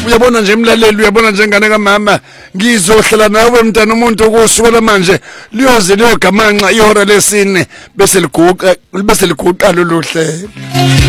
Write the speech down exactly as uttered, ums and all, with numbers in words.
uyabona nje emlaleli uyabona njengane kamama ngizohlala nawe mntana umuntu ukusuka manje liyoze liyogamanxa ihora lesine bese liguqa bese liguqa lolu hlelo